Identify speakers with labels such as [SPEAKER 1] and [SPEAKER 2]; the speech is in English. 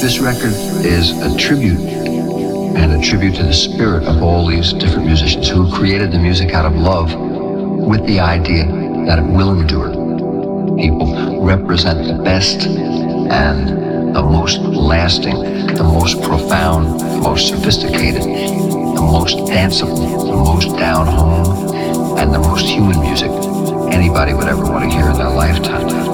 [SPEAKER 1] This record is a tribute, and a tribute to the spirit of all these different musicians who created the music out of love with the idea that it will endure. People represent the best and the most lasting, the most profound, the most sophisticated, the most danceable, the most down home, and the most human music anybody would ever want to hear in their lifetime.